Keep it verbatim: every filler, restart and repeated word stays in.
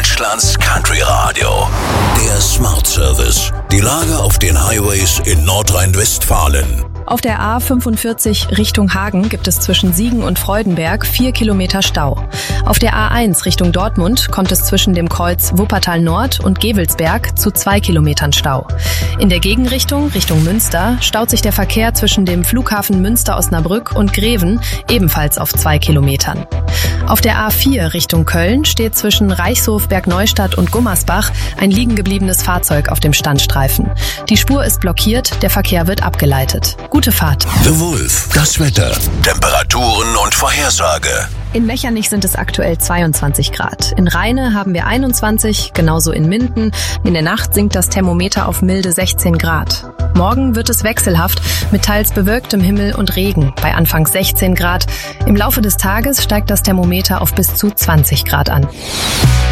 Deutschlands Country Radio. Der Smart Service. Die Lage auf den Highways in Nordrhein-Westfalen. Auf der A fünfundvierzig Richtung Hagen gibt es zwischen Siegen und Freudenberg vier Kilometer Stau. Auf der A eins Richtung Dortmund kommt es zwischen dem Kreuz Wuppertal Nord und Gevelsberg zu zwei Kilometern Stau. In der Gegenrichtung, Richtung Münster, staut sich der Verkehr zwischen dem Flughafen Münster-Osnabrück und Greven ebenfalls auf zwei Kilometern. Auf der A vier Richtung Köln steht zwischen Reichshof, Bergneustadt und Gummersbach ein liegen gebliebenes Fahrzeug auf dem Standstreifen. Die Spur ist blockiert, der Verkehr wird abgeleitet. Gute Fahrt. The Wolf. Das Wetter. Temperaturen und Vorhersage. In Mechernich sind es aktuell zweiundzwanzig Grad. In Rheine haben wir einundzwanzig, genauso in Minden. In der Nacht sinkt das Thermometer auf milde sechzehn Grad. Morgen wird es wechselhaft mit teils bewölktem Himmel und Regen bei anfangs sechzehn Grad. Im Laufe des Tages steigt das Thermometer auf bis zu zwanzig Grad an.